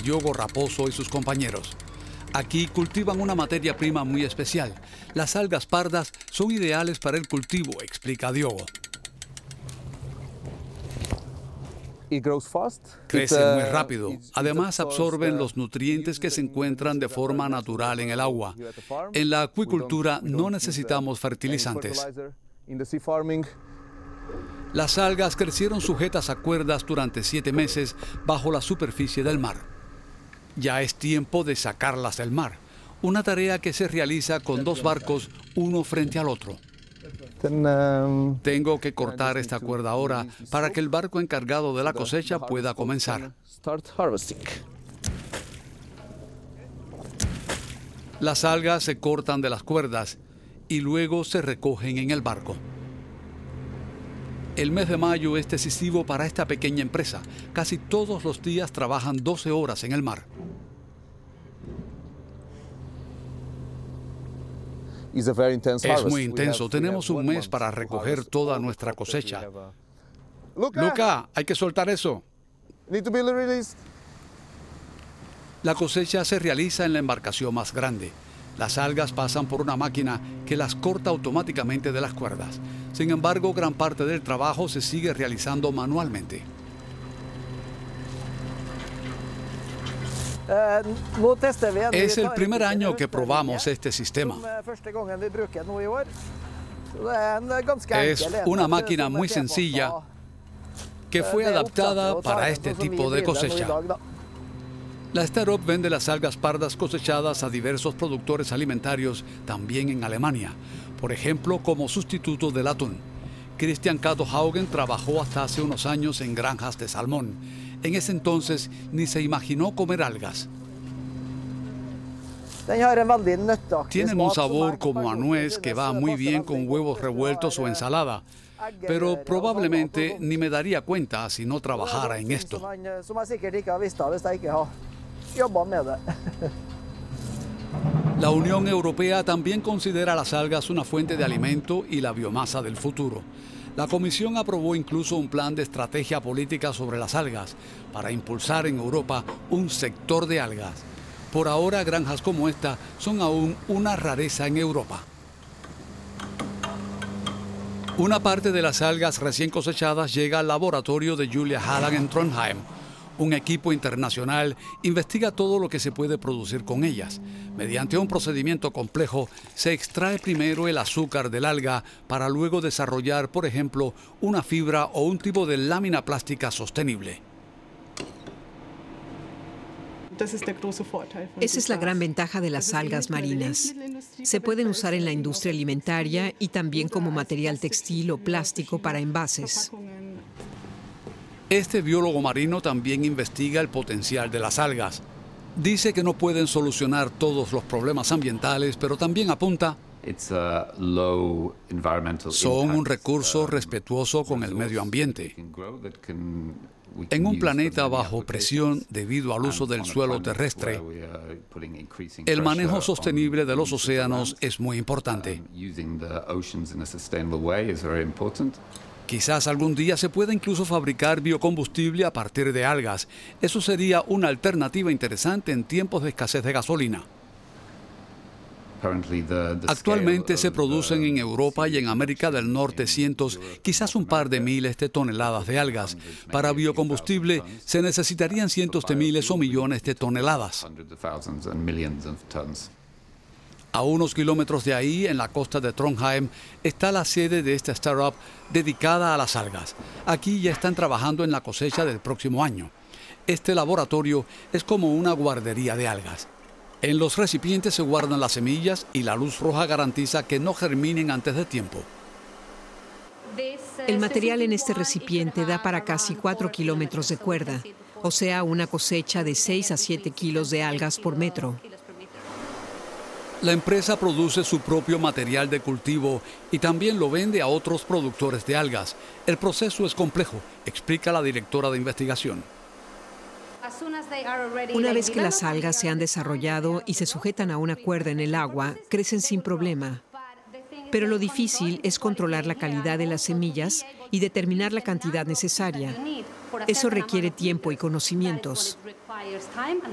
Diogo Raposo y sus compañeros. Aquí cultivan una materia prima muy especial. Las algas pardas son ideales para el cultivo, explica Diogo. Crecen muy rápido. Además, absorben los nutrientes que se encuentran de forma natural en el agua. En la acuicultura no necesitamos fertilizantes. Las algas crecieron sujetas a cuerdas durante 7 meses bajo la superficie del mar. Ya es tiempo de sacarlas del mar, una tarea que se realiza con 2 barcos, uno frente al otro. Tengo que cortar esta cuerda ahora para que el barco encargado de la cosecha pueda comenzar. Las algas se cortan de las cuerdas y luego se recogen en el barco. El mes de mayo es decisivo para esta pequeña empresa. Casi todos los días trabajan 12 horas en el mar. Es muy intenso. Tenemos un mes para recoger toda nuestra cosecha. Luca, hay que soltar eso. La cosecha se realiza en la embarcación más grande. Las algas pasan por una máquina que las corta automáticamente de las cuerdas. Sin embargo, gran parte del trabajo se sigue realizando manualmente. Es el primer año que probamos este sistema. Es una máquina muy sencilla que fue adaptada para este tipo de cosecha. La startup vende las algas pardas cosechadas a diversos productores alimentarios, también en Alemania, por ejemplo, como sustituto del atún. Christian Cato Haugen trabajó hasta hace unos años en granjas de salmón. En ese entonces ni se imaginó comer algas. Tienen un sabor como a nuez que va muy bien con huevos revueltos o ensalada, pero probablemente ni me daría cuenta si no trabajara en esto. La Unión Europea también considera las algas una fuente de alimento y la biomasa del futuro. La Comisión aprobó incluso un plan de estrategia política sobre las algas para impulsar en Europa un sector de algas. Por ahora, granjas como esta son aún una rareza en Europa. Una parte de las algas recién cosechadas llega al laboratorio de Julia Halland en Trondheim. Un equipo internacional investiga todo lo que se puede producir con ellas. Mediante un procedimiento complejo, se extrae primero el azúcar del alga para luego desarrollar, por ejemplo, una fibra o un tipo de lámina plástica sostenible. Esa es la gran ventaja de las algas marinas. Se pueden usar en la industria alimentaria y también como material textil o plástico para envases. Este biólogo marino también investiga el potencial de las algas. Dice que no pueden solucionar todos los problemas ambientales, pero también apunta: son un recurso respetuoso con el medio ambiente. En un planeta bajo presión debido al uso del suelo terrestre, el manejo sostenible de los océanos es muy importante. Quizás algún día se pueda incluso fabricar biocombustible a partir de algas. Eso sería una alternativa interesante en tiempos de escasez de gasolina. Actualmente se producen en Europa y en América del Norte cientos, quizás un par de miles de toneladas de algas. Para biocombustible se necesitarían cientos de miles o millones de toneladas. A unos kilómetros de ahí, en la costa de Trondheim, está la sede de esta startup dedicada a las algas. Aquí ya están trabajando en la cosecha del próximo año. Este laboratorio es como una guardería de algas. En los recipientes se guardan las semillas y la luz roja garantiza que no germinen antes de tiempo. El material en este recipiente da para casi 4 kilómetros de cuerda, o sea, una cosecha de 6 a 7 kilos de algas por metro. La empresa produce su propio material de cultivo y también lo vende a otros productores de algas. El proceso es complejo, explica la directora de investigación. Una vez que las algas se han desarrollado y se sujetan a una cuerda en el agua, crecen sin problema. Pero lo difícil es controlar la calidad de las semillas y determinar la cantidad necesaria. Eso requiere tiempo y conocimientos.